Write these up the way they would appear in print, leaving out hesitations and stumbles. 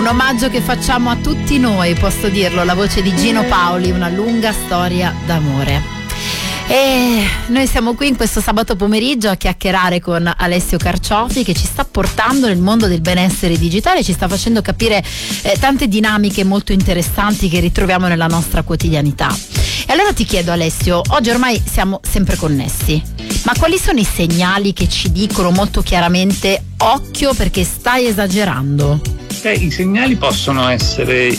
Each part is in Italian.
omaggio che facciamo a tutti noi, posso dirlo, la voce di Gino Paoli, una lunga storia d'amore. E noi siamo qui in questo sabato pomeriggio a chiacchierare con Alessio Carciofi, che ci sta portando nel mondo del benessere digitale, ci sta facendo capire tante dinamiche molto interessanti che ritroviamo nella nostra quotidianità. E allora ti chiedo, Alessio, oggi ormai siamo sempre connessi, ma quali sono i segnali che ci dicono molto chiaramente occhio perché stai esagerando? I segnali possono essere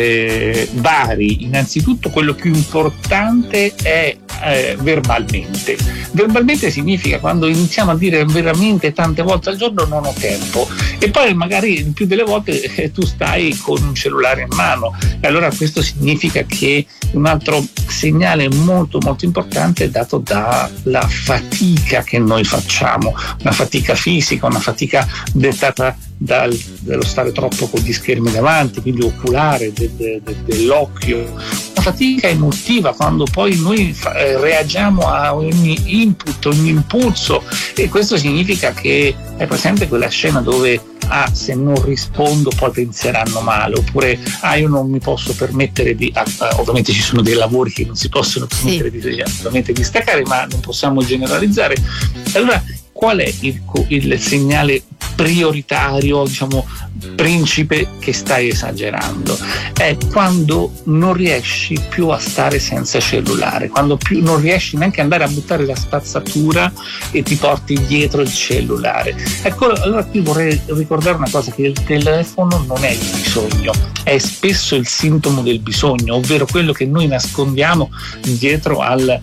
vari. Innanzitutto quello più importante è verbalmente. Verbalmente significa quando iniziamo a dire veramente tante volte al giorno non ho tempo, e poi magari il più delle volte tu stai con un cellulare in mano, e allora questo significa che un altro segnale molto molto importante è dato dalla fatica che noi facciamo, una fatica fisica, una fatica dettata dallo stare troppo con gli schermi davanti, quindi oculare, dell'occhio, una fatica emotiva quando poi noi reagiamo a ogni input, ogni impulso, e questo significa che è presente quella scena dove se non rispondo poi penseranno male, oppure io non mi posso permettere di ovviamente ci sono dei lavori che non si possono permettere di staccare, ma non possiamo generalizzare. Allora qual è il segnale prioritario, diciamo principe, che stai esagerando? È quando non riesci più a stare senza cellulare, quando più non riesci neanche ad andare a buttare la spazzatura e ti porti dietro il cellulare. Ecco, allora qui vorrei ricordare una cosa, che il telefono non è il bisogno, è spesso il sintomo del bisogno, ovvero quello che noi nascondiamo dietro al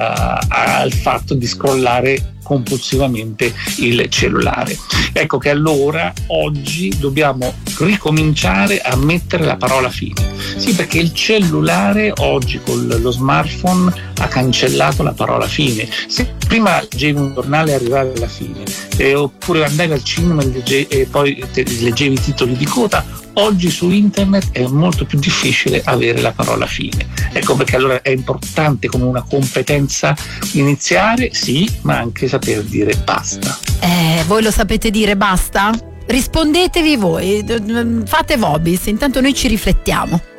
fatto di scrollare compulsivamente il cellulare. Ecco che allora oggi dobbiamo ricominciare a mettere la parola fine. Sì, perché il cellulare oggi con lo smartphone ha cancellato la parola fine. Se prima leggevi un giornale e arrivavi alla fine, oppure andavi al cinema e poi leggevi i titoli di coda, oggi su internet è molto più difficile avere la parola fine. Ecco perché allora è importante, come una competenza, iniziare, sì, ma anche saper dire basta. Voi lo sapete dire basta? Rispondetevi voi, fate vobis, intanto noi ci riflettiamo.